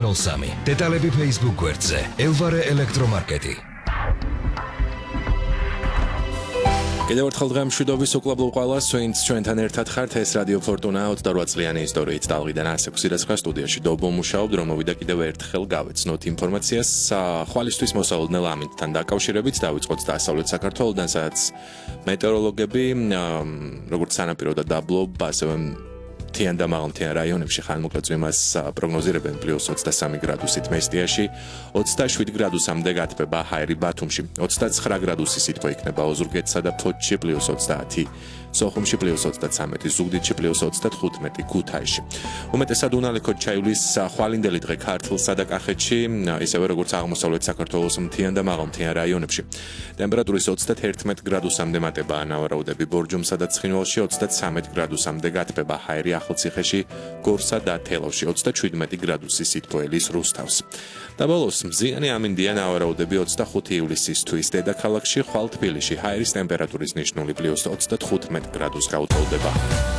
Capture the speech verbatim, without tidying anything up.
ნულ სამი. დეტალები Facebook გვერდზე. ელვარე ელექტრომარკეტი. კიდევ ერთხელ დღე მშვიდობის უკლებლო ყველას, ვინც ჩვენთან ერთად ხართ, ეს რადიო ფორტუნა ოცდაოთხ წლიანი ისტორიით ტალღიდან ასი რიცხვი სტუდიაში დობო მუშაობ, რომ მოვიდა კიდევ ერთხელ გავეცნოთ ინფორმაციას ხვალისთვის მოსალოდნელ ამინდთან დაკავშირებით, დავიწყოთ დასავლეთ საქართველოდან, სადაც მეტეოროლოგები, როგორც სანაპირო და დაბლობ, ასევე მთიან და მაღალმთიან რაიონებში ხანმოკლე პროგნოზირებენ პლუს ოცდასამი გრადუსით მესტიაში, ოცდაშვიდ გრადუსამდე გათბება ჰაერი ბათუმში, ოცდაცხრა გრადუსი სითბო იქნება ოზურგეთსა და ფოთში პლუს ოცდაათი, სოხუმში პლუს ოცდაცამეტი, ზუგდიდში პლუს ოცდათხუთმეტი, ქუთაისში. უმეტესად უნალიქოდ ჩაივლის ხვალინდელი დღე ქართლსა და კახეთში, ისევე როგორც აღმოსავლეთ საქართველოს მთიან და მაღალმთიან რაიონებში. ტემპერატურის ოცდაერთმეტ გრადუსამდე მატება ანავარაუდები ბორჯომსა და ცხინვალში, ოცდაცამეტ გრადუსამდე გათბება ჰაერი ახალციხეში, გორსა და თელავში, ოცდაშვიდმეტი გრადუსი სითბო ელის რუსთავს. და ბოლოს მზიანი ამინდია ნავარაუდები ოცდახუთი ივლისისთვის დედაქალაქში, ხვალ თბილისში ჰაერის ტემპერატურის ნიშნული პლუს ოცდათხუთმეტ გრადუსს გაუტოლდება.